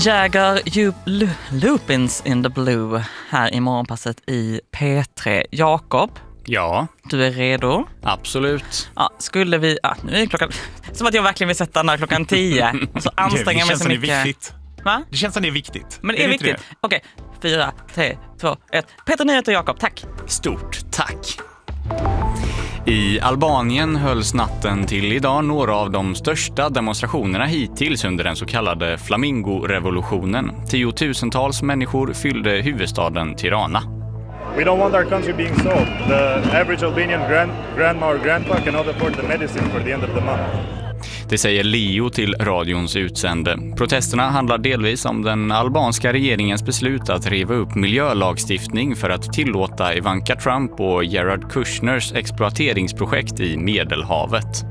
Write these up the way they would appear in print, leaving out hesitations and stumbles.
Jäger Lupins in the Blue här i morgonpasset i P3. Jakob, Ja. du är redo? Absolut. Ja, skulle vi... nu är klockan... Som att jag verkligen vill sätta den här klockan 10. Och så anstränger mig så mycket. Det känns som det är viktigt. Va? Det känns som det är viktigt. Men det är viktigt. Okej, 4, 3, 2, 1. Peter Nyheter, Jakob, tack. Stort tack. I Albanien hölls natten till idag några av de största demonstrationerna hittills under den så kallade Flamingo-revolutionen. Tiotusentals människor fyllde huvudstaden Tirana. We don't want our country being sold. The average Albanian grandma or grandpa cannot afford the medicine for the end of the month. Det säger Leo till radions utsände. Protesterna handlar delvis om den albanska regeringens beslut att riva upp miljölagstiftning för att tillåta Ivanka Trump och Jared Kushners exploateringsprojekt i Medelhavet.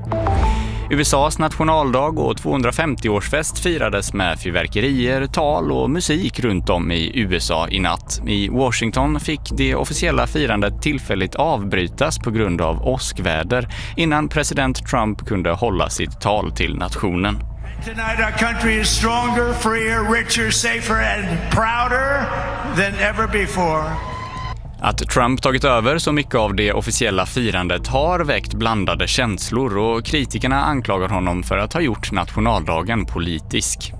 USAs nationaldag och 250-årsfest firades med fyrverkerier, tal och musik runt om i USA i natt. I Washington fick det officiella firandet tillfälligt avbrytas på grund av åskväder innan president Trump kunde hålla sitt tal till nationen. Tonight our country is stronger, freer, richer, safer and prouder than ever before. Att Trump tagit över så mycket av det officiella firandet har väckt blandade känslor och kritikerna anklagar honom för att ha gjort nationaldagen politisk.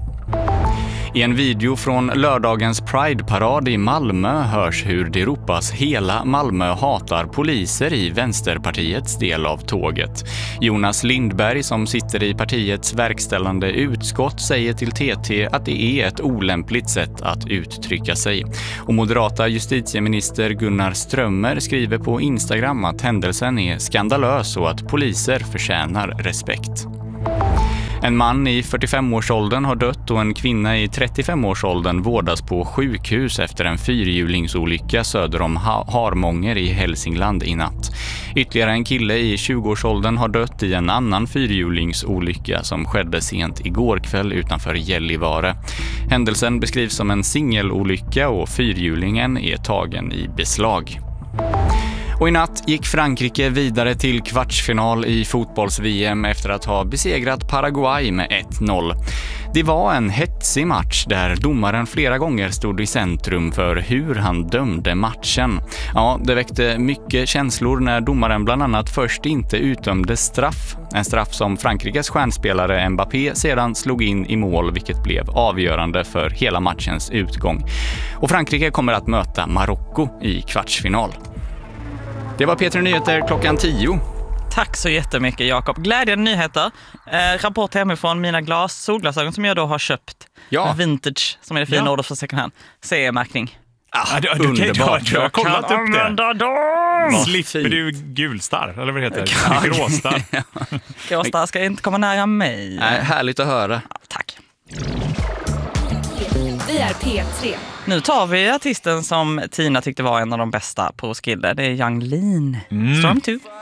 I en video från lördagens Pride-parad i Malmö hörs hur det ropas hela Malmö hatar poliser i Vänsterpartiets del av tåget. Jonas Lindberg som sitter i partiets verkställande utskott säger till TT att det är ett olämpligt sätt att uttrycka sig. Och moderata justitieminister Gunnar Strömmer skriver på Instagram att händelsen är skandalös och att poliser förtjänar respekt. En man i 45-årsåldern har dött och en kvinna i 35-årsåldern vårdas på sjukhus efter en fyrhjulingsolycka söder om Harmånger i Hälsingland i natt. Ytterligare en kille i 20-årsåldern har dött i en annan fyrhjulingsolycka som skedde sent igår kväll utanför Gällivare. Händelsen beskrivs som en singelolycka och fyrhjulingen är tagen i beslag. Och i natt gick Frankrike vidare till kvartsfinal i fotbolls-VM efter att ha besegrat Paraguay med 1-0. Det var en hetsig match där domaren flera gånger stod i centrum för hur han dömde matchen. Ja, det väckte mycket känslor när domaren bland annat först inte utdömde straff. En straff som Frankrikes stjärnspelare Mbappé sedan slog in i mål vilket blev avgörande för hela matchens utgång. Och Frankrike kommer att möta Marocko i kvartsfinal. Det var P3 Nyheter klockan 10. Tack så jättemycket, Jakob. Glädjande nyheter. Rapport hemifrån mina solglasögon som jag då har köpt. Ja. Vintage, som är det fina ordet för second hand. CE-märkning. Underbart. Du har kollat upp det. Dem. Slipper du gulstar, eller vad det heter? Gråstar. Gråstar ska inte komma nära mig. Nej, härligt att höra. Ja, tack. Vi är P3. Nu tar vi artisten som Tina tyckte var en av de bästa på Roskilde. Det är Yung Lean. Storm 2.